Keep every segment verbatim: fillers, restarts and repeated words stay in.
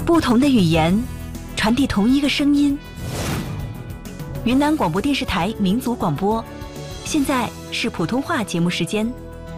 不同的语言，传递同一个声音。云南广播电视台民族广播，现在是普通话节目时间。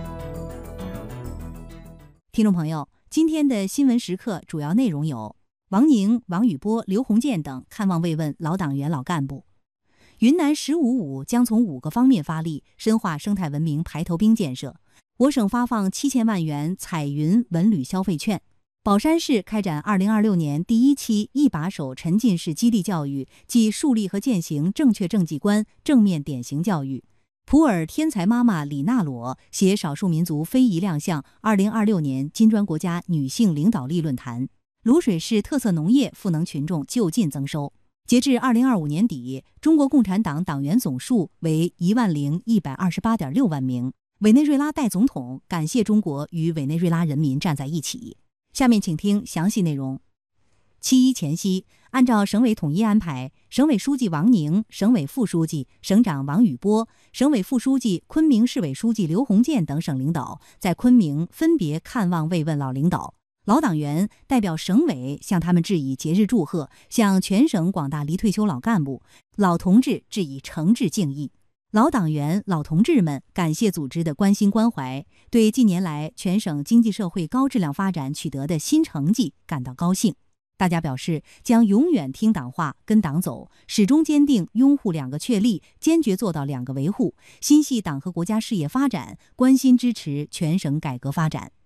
听众朋友，今天的新闻时刻主要内容有：王宁、王宇波、刘鸿渐等看望慰问老党员老干部；云南“十五五”将从五个方面发力，深化生态文明排头兵建设。我省发放七千万元彩云文旅消费券。宝山市开展二零二六年第一期一把手沉浸式基地教育暨树立和践行正确政绩观正面典型教育。普洱天才妈妈李娜裸携少数民族非遗亮相二零二六年金砖国家女性领导力论坛。卤水市特色农业赋能群众就近增收。截至二零二五年底，中国共产党党员总数为一万零一百二十八点六万名。委内瑞拉代总统感谢中国与委内瑞拉人民站在一起。下面请听详细内容。七一前夕，按照省委统一安排，省委书记王宁、省委副书记、省长王宇波、省委副书记、昆明市委书记刘鸿渐等省领导在昆明分别看望慰问老领导。老党员代表省委向他们致以节日祝贺，向全省广大离退休老干部、老同志致以诚挚敬意。老党员、老同志们感谢组织的关心关怀，对近年来全省经济社会高质量发展取得的新成绩感到高兴。大家表示将永远听党话、跟党走，始终坚定拥护两个确立，坚决做到两个维护，心系党和国家事业发展，关心支持全省改革发展。